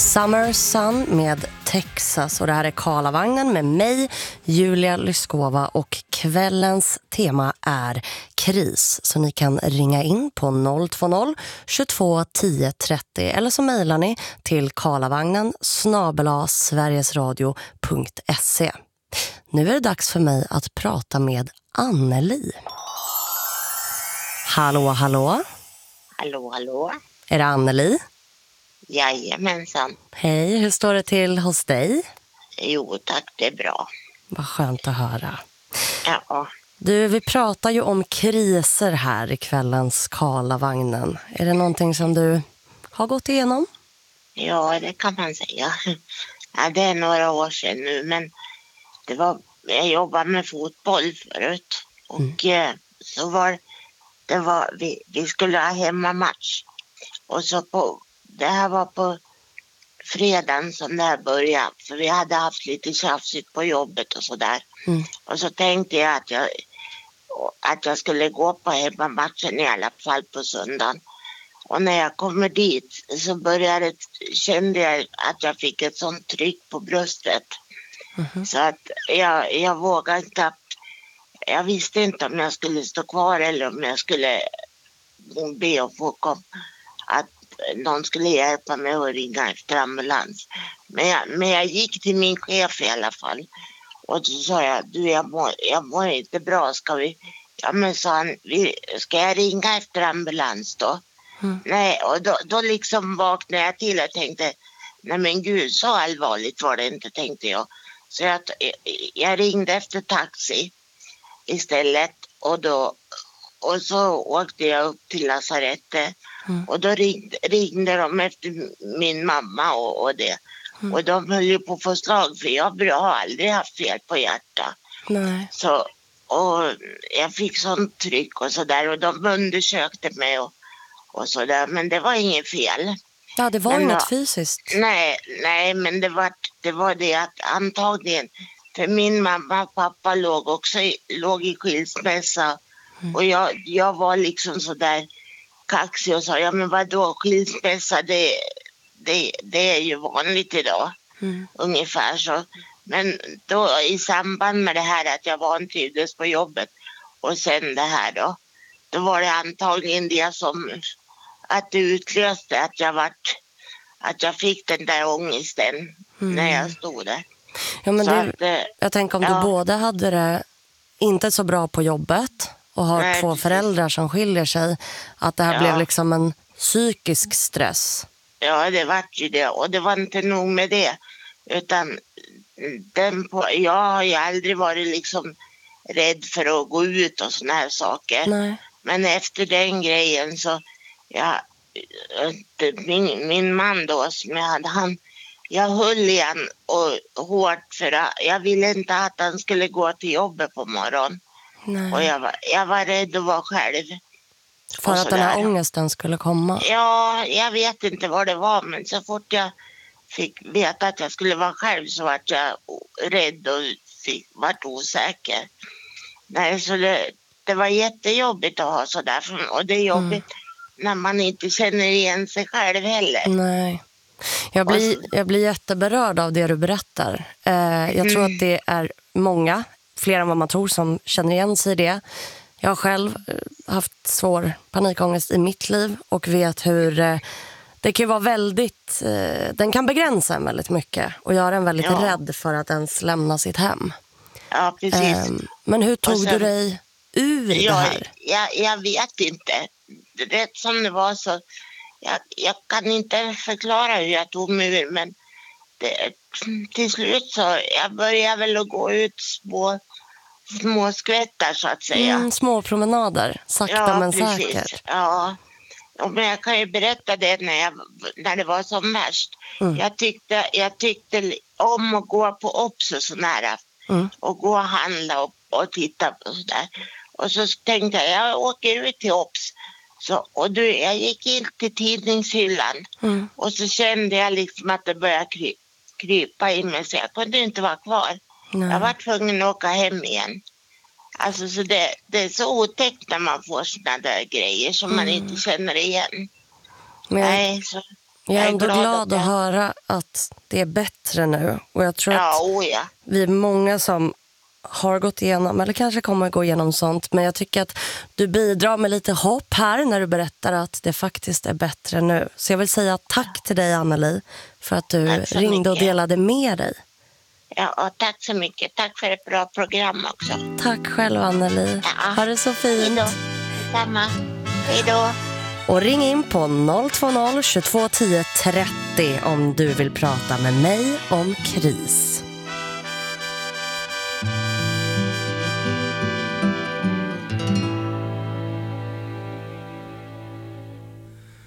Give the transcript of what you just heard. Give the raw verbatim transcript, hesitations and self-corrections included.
Summer Sun med Texas, och det här är Karlavagnen med mig, Julia Lyskova, och kvällens tema är kris. Så ni kan ringa in på noll två noll tjugotvå tio trettio eller så mejlar ni till karlavagnen snabel-a sverigesradio punkt se. Nu är det dags för mig att prata med Anneli. Hallå, hallå. Hallå, hallå. Är det Anneli? Jajamensan. Hej, hur står det till hos dig? Jo tack, det är bra. Vad skönt att höra. Ja. Du, vi pratar ju om kriser här i kvällens Karlavagnen. Är det någonting som du har gått igenom? Ja, det kan man säga. Ja, det är några år sedan nu, men det var, jag jobbade med fotboll förut. Och mm. så var det var, vi, vi skulle ha hemmamatch. Och så på, det här var på fredagen som det här började. För vi hade haft lite tjafsigt på jobbet och sådär. Mm. Och så tänkte jag att jag att jag skulle gå på hemmamatchen i alla fall på söndagen. Och när jag kommer dit så började, kände jag att jag fick ett sånt tryck på bröstet. Mm-hmm. Så att jag, jag vågade inte. Jag visste inte om jag skulle stå kvar eller om jag skulle be och få kom, att någon skulle hjälpa mig att ringa efter ambulans. Men jag, men jag gick till min chef i alla fall. Och så sa jag, du jag mår, jag mår inte bra, ska vi... Ja men sa han, vi, ska jag ringa efter ambulans då? Mm. Nej, och då, då liksom vaknade jag till och tänkte, nej men gud, så allvarligt var det inte, tänkte jag. Så jag, jag ringde efter taxi istället och då och så åkte jag upp till lasarettet. Mm. Och då ringde, ringde de efter min mamma och, och det. Mm. Och de höll ju på att få slag, för jag har aldrig haft fel på hjärta. Nej. Så, och jag fick sånt tryck och sådär. Och de undersökte mig och, och sådär. Men det var inget fel. Ja, det var men inget då, fysiskt. Nej, nej men det var, det var det att antagligen. För min mamma och pappa låg också i, låg i skilsmässa. Mm. Och jag, jag var liksom sådär kaxig och sa, ja men vadå, skilsmässa, det, det, det är ju vanligt idag. Mm. Ungefär så. Men då i samband med det här att jag vantrivdes på jobbet och sen det här då, då var det antagligen det som att det utlöste att jag vart, att jag fick den där ångesten mm. när jag stod där. Ja, men så det, att, jag tänker om ja. du både hade det inte så bra på jobbet och har Nej, två precis. föräldrar som skiljer sig, att det här Ja. blev liksom en psykisk stress. Ja, det var ju det. Och det var inte nog med det. Utan den på, jag har ju aldrig varit liksom rädd för att gå ut och såna här saker. Nej. Men efter den grejen så, ja, min, min man då som jag hade, han, jag höll igen och hårt för att jag ville inte att han skulle gå till jobbet på morgonen. Nej. Och jag var, jag var rädd att vara själv. För att den här ångesten skulle komma? Ja, jag vet inte vad det var. Men så fort jag fick veta att jag skulle vara själv så var jag rädd och fick, vart osäker. Nej, så det, det var jättejobbigt att ha sådär. Och det är jobbigt mm. när man inte känner igen sig själv heller. Nej. Jag blir, jag blir jätteberörd av det du berättar. Eh, jag mm. tror att det är många, fler än vad man tror, som känner igen sig i det. Jag har själv haft svår panikångest i mitt liv och vet hur eh, det kan vara väldigt, eh, den kan begränsa en väldigt mycket och göra en väldigt ja. rädd för att ens lämna sitt hem. Ja, precis. Eh, men hur tog sen, du dig ur ja, det här? Jag, jag vet inte. Rätt som det var så, jag, jag kan inte förklara hur jag tog mig ur, men det, till slut så jag började väl att gå ut små små skvättar så att säga. Mm, små promenader, sakta ja, men precis. säkert. Ja, men jag kan ju berätta det när, jag, när det var som värst. Mm. Jag, tyckte, jag tyckte om att gå på Ops och så nära. Mm. Och gå och handla och, och titta på sådär. Och så tänkte jag, jag åker ut till Ops. Så, och du, jag gick in till tidningshyllan. Mm. Och så kände jag liksom att det började kry, krypa in mig. Så jag kunde inte vara kvar. Nej. Jag var tvungen att åka hem igen. Alltså så det, det är så otäckt när man får såna där grejer som mm. man inte känner igen. Men jag, Nej, så. Jag är ändå glad glad att att jag- höra att det är bättre nu. Och jag tror Ja, att oh ja. vi är många som har gått igenom, eller kanske kommer gå igenom sånt. Men jag tycker att du bidrar med lite hopp här när du berättar att det faktiskt är bättre nu. Så jag vill säga tack till dig, Anneli, för att du Tack så ringde och mycket. delade med dig. Ja, och tack så mycket. Tack för ett bra program också. Tack själv, Anneli. Ja. Ha det så Hej fint. då. Samma. Hej då. Och ring in på noll två noll tjugotvå tio trettio om du vill prata med mig om kris.